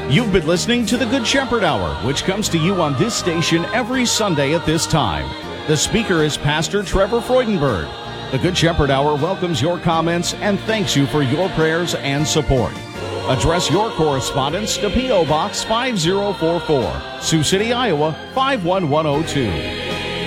You've been listening to the Good Shepherd Hour, which comes to you on this station every Sunday at this time. The speaker is Pastor Trevor Freudenberg. The Good Shepherd Hour welcomes your comments and thanks you for your prayers and support. Address your correspondence to P.O. Box 5044, Sioux City, Iowa 51102.